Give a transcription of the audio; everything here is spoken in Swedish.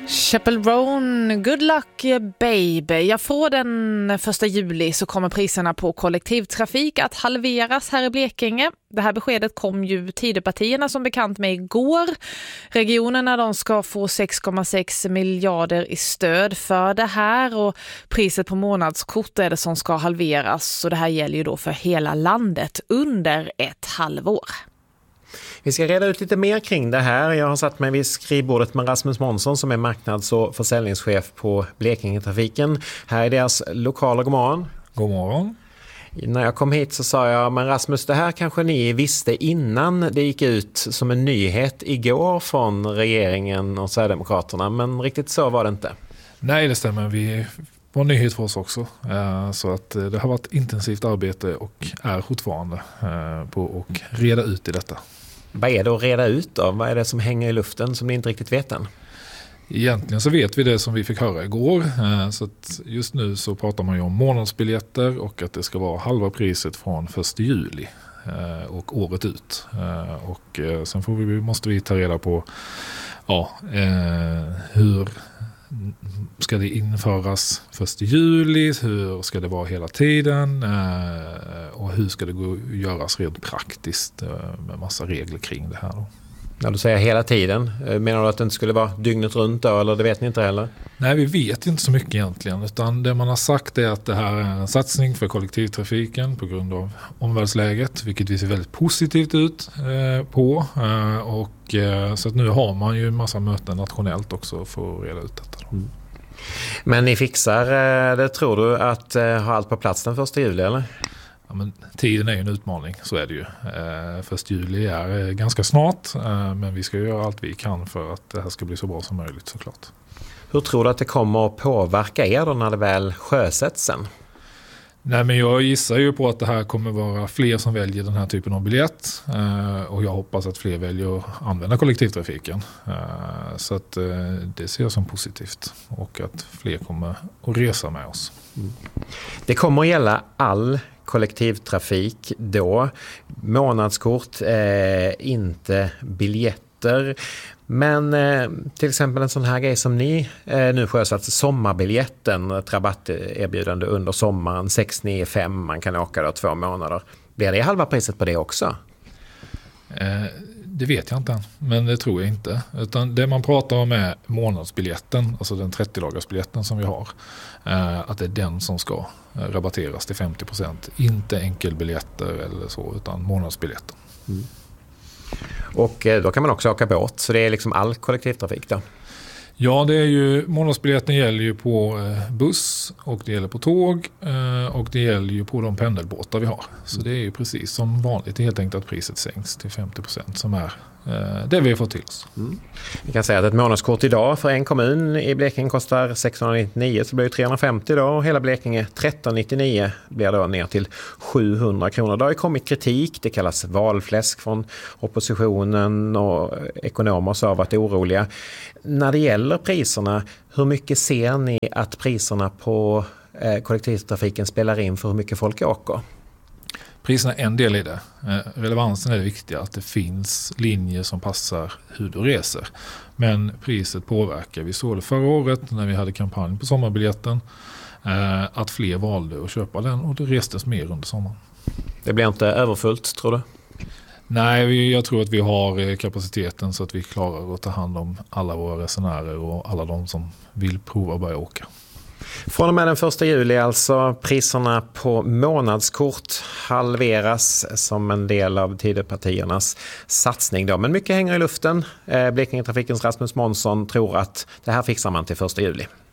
Chappell Roan, good luck baby. Jag får den 1 juli så kommer priserna på kollektivtrafik att halveras här i Blekinge. Det här beskedet kom ju Tidöpartierna som bekant med igår. Regionerna de ska få 6,6 miljarder i stöd för det här och priset på månadskort är det som ska halveras. Och det här gäller ju då för hela landet under ett halvår. Vi ska reda ut lite mer kring det här. Jag har satt mig vid skrivbordet med Rasmus Månsson som är marknads- och försäljningschef på Blekinge-trafiken. Här är deras lokala. God morgon. God morgon. När jag kom hit så sa jag, men Rasmus, det här kanske ni visste innan det gick ut som en nyhet igår från regeringen och Sverigedemokraterna, men riktigt så var det inte. Nej, det stämmer. Vi var nyhet för oss också. Så att det har varit intensivt arbete och är fortfarande på att reda ut i detta. Vad är det att reda ut då? Vad är det som hänger i luften som ni inte riktigt vet än? Egentligen så vet vi det som vi fick höra igår. Så att just nu så pratar man ju om månadsbiljetter och att det ska vara halva priset från 1 juli och året ut. Och sen måste vi ta reda på hur ska det införas 1 juli, hur ska det vara hela tiden och hur ska det göras rent praktiskt med massa regler kring det här då. När du säger hela tiden, menar du att det inte skulle vara dygnet runt då, eller det vet ni inte heller? Nej, vi vet inte så mycket egentligen, utan det man har sagt är att det här är en satsning för kollektivtrafiken på grund av omvärldsläget, vilket vi ser väldigt positivt ut på. Så att nu har man ju en massa möten nationellt också för att reda ut detta då. Mm. Men ni fixar det, tror du, att ha allt på plats den 1 juli eller? Ja, men tiden är ju en utmaning, så är det ju. 1 juli är ganska snart, men vi ska göra allt vi kan för att det här ska bli så bra som möjligt såklart. Hur tror du att det kommer att påverka er då när det väl sjösätts sen? Nej, men jag gissar ju på att det här kommer vara fler som väljer den här typen av biljett och jag hoppas att fler väljer att använda kollektivtrafiken. Så att det ser jag som positivt och att fler kommer att resa med oss. Mm. Det kommer att gälla all kollektivtrafik då. Månadskort, inte biljetter. Men till exempel en sån här grej som ni nu sjösatt, sommarbiljetten, ett rabatterbjudande under sommaren, 695, man kan åka då 2 månader. Blir det halva priset på det också? Det vet jag inte än, men det tror jag inte. Utan det man pratar om är månadsbiljetten, alltså den 30-dagarsbiljetten som vi har. Att det är den som ska rabatteras till 50%. Inte enkelbiljetter eller så, utan månadsbiljetten. Mm. Och då kan man också åka båt, så det är liksom all kollektivtrafik då? Ja, det är ju, månadsbiljetten gäller ju på buss och det gäller på tåg och det gäller ju på de pendelbåtar vi har. Så det är ju precis som vanligt, helt enkelt att priset sänks till 50% som är det vi har fått till oss. Mm. Vi kan säga att ett månadskort idag för en kommun i Blekinge kostar 699, så blir det 350 då, och hela Blekinge 1399 blir då ner till 700 kronor. Det har ju kommit kritik, det kallas valfläsk från oppositionen och ekonomer så har varit oroliga. När det gäller priserna, hur mycket ser ni att priserna på kollektivtrafiken spelar in för hur mycket folk åker? Priserna är en del i det. Relevansen är det viktiga, att det finns linjer som passar hur du reser. Men priset påverkar. Vi såg det förra året när vi hade kampanj på sommarbiljetten att fler valde att köpa den och det restes mer under sommaren. Det blir inte överfullt, tror du? Nej, jag tror att vi har kapaciteten så att vi klarar att ta hand om alla våra resenärer och alla de som vill prova att börja åka. Från och med den 1 juli alltså, priserna på månadskort halveras som en del av Tidöpartiernas satsning då. Men mycket hänger i luften. Blekinge Trafikens Rasmus Månsson tror att det här fixar man till 1 juli.